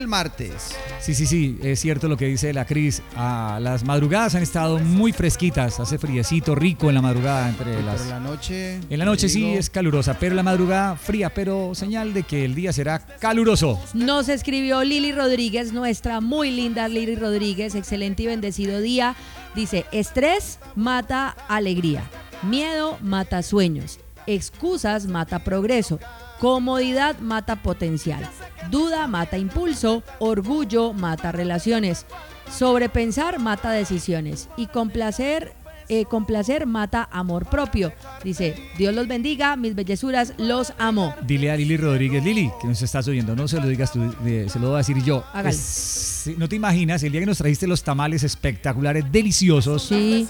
el martes. Sí, es cierto lo que dice la Cris. Las madrugadas han estado muy fresquitas, hace friecito rico en la madrugada Pero la noche... En la noche sí es calurosa, pero la madrugada fría, pero señal de que el día será caluroso. Nos escribió Lili Rodríguez, nuestra muy linda Lili Rodríguez, excelente y bendecido día. Dice, estrés mata alegría, miedo mata sueños, excusas mata progreso, comodidad mata potencial, duda mata impulso, orgullo mata relaciones, sobrepensar mata decisiones y complacer mata amor propio. Dice, Dios los bendiga, mis bellezuras, los amo. Dile a Lili Rodríguez, Lili, que nos estás oyendo, no se lo digas tú, se lo voy a decir yo. Hágale. No te imaginas, el día que nos trajiste los tamales espectaculares, deliciosos. Sí.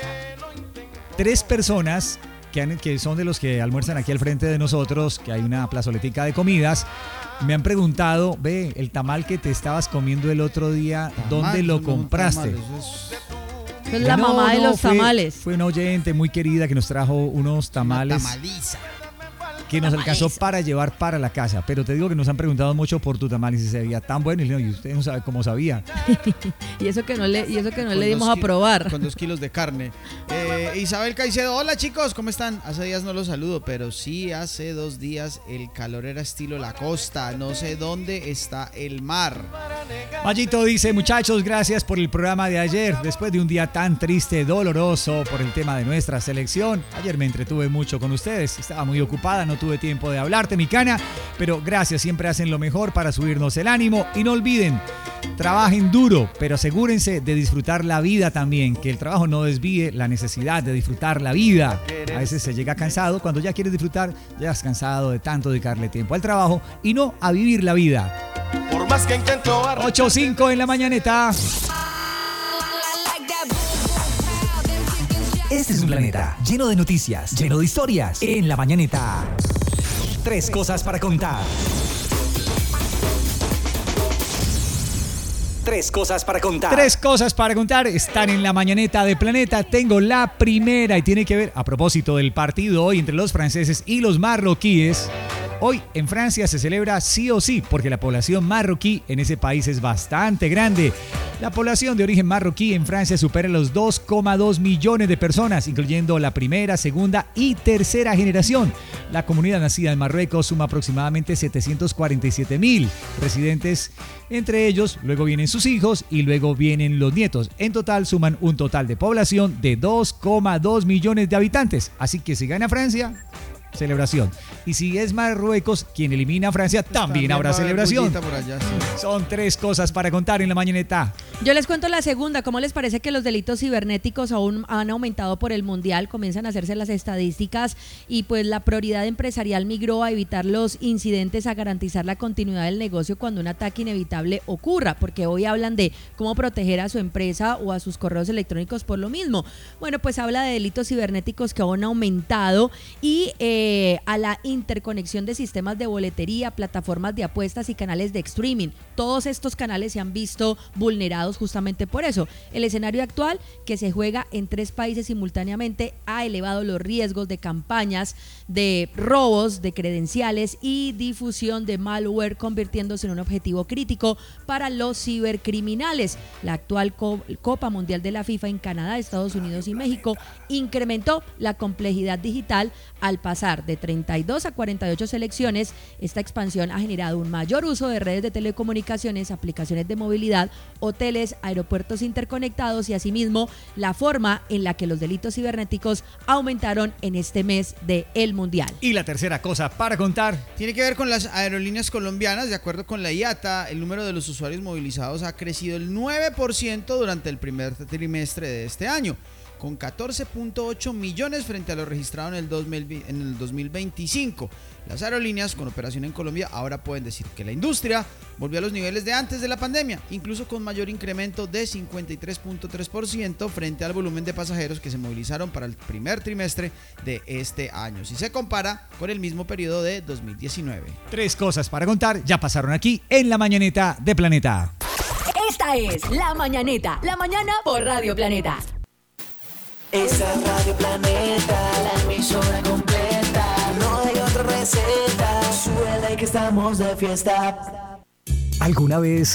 3 personas que son de los que almuerzan aquí al frente de nosotros, que hay una plazoletica de comidas, me han preguntado, ve, el tamal que te estabas comiendo el otro día, ¿dónde lo compraste? Es la mamá de los tamales. Fue una oyente muy querida que nos trajo unos tamales. Una tamaliza. Que nos alcanzó para llevar para la casa. Pero te digo que nos han preguntado mucho por tu tamal y si se veía tan bueno. Y usted no sabe cómo sabía. y eso que no le dimos a probar. Con 2 kilos de carne. Isabel Caicedo, hola chicos, ¿cómo están? Hace días no los saludo, pero sí hace 2 días el calor era estilo la costa. No sé dónde está el mar. Mayito dice, muchachos, gracias por el programa de ayer. Después de un día tan triste, doloroso por el tema de nuestra selección. Ayer me entretuve mucho con ustedes. Estaba muy ocupada, no tuve tiempo de hablarte, mi cana, pero gracias, siempre hacen lo mejor para subirnos el ánimo y no olviden, trabajen duro, pero asegúrense de disfrutar la vida también, que el trabajo no desvíe la necesidad de disfrutar la vida. A veces se llega cansado, cuando ya quieres disfrutar, ya has cansado de tanto dedicarle tiempo al trabajo y no a vivir la vida. Por más que intento 8:05 en la mañaneta. Este es un planeta lleno de noticias, lleno de historias. En la mañaneta, 3 cosas para contar. 3 cosas para contar. 3 cosas para contar están en la mañaneta de Planeta. Tengo la primera y tiene que ver, a propósito del partido hoy entre los franceses y los marroquíes. Hoy en Francia se celebra sí o sí, porque la población marroquí en ese país es bastante grande. La población de origen marroquí en Francia supera los 2,2 millones de personas, incluyendo la primera, segunda y tercera generación. La comunidad nacida en Marruecos suma aproximadamente 747,000 residentes. Entre ellos, luego vienen sus hijos y luego vienen los nietos. En total suman un total de población de 2,2 millones de habitantes. Así que si gana Francia, celebración. Y si es Marruecos quien elimina a Francia, también habrá celebración. Por allá, sí. Son 3 cosas para contar en la mañaneta. Yo les cuento la segunda. ¿Cómo les parece que los delitos cibernéticos aún han aumentado por el mundial? Comienzan a hacerse las estadísticas y pues la prioridad empresarial migró a evitar los incidentes, a garantizar la continuidad del negocio cuando un ataque inevitable ocurra, porque hoy hablan de cómo proteger a su empresa o a sus correos electrónicos por lo mismo. Bueno, pues habla de delitos cibernéticos que aún han aumentado y a la interconexión de sistemas de boletería, plataformas de apuestas y canales de streaming. Todos estos canales se han visto vulnerados justamente por eso. El escenario actual, que se juega en 3 países simultáneamente, ha elevado los riesgos de campañas de robos de credenciales y difusión de malware, convirtiéndose en un objetivo crítico para los cibercriminales. La actual Copa Mundial de la FIFA en Canadá, Estados Unidos y México incrementó la complejidad digital al pasar de 32 a 48 selecciones. Esta expansión ha generado un mayor uso de redes de telecomunicaciones, aplicaciones de movilidad, hoteles, aeropuertos interconectados y asimismo la forma en la que los delitos cibernéticos aumentaron en este mes del Mundial. Y la tercera cosa para contar tiene que ver con las aerolíneas colombianas. De acuerdo con la IATA, el número de los usuarios movilizados ha crecido el 9% durante el primer trimestre de este año, con 14.8 millones frente a lo registrado en el 2025. Las aerolíneas con operación en Colombia ahora pueden decir que la industria volvió a los niveles de antes de la pandemia, incluso con mayor incremento de 53.3% frente al volumen de pasajeros que se movilizaron para el primer trimestre de este año, si se compara con el mismo periodo de 2019. 3 cosas para contar ya pasaron aquí en la mañaneta de Planeta. Esta es La Mañaneta, la mañana por Radio Planeta. Esa es Radio Planeta, la emisora completa. No hay otra receta, súbela y que estamos de fiesta. ¿Alguna vez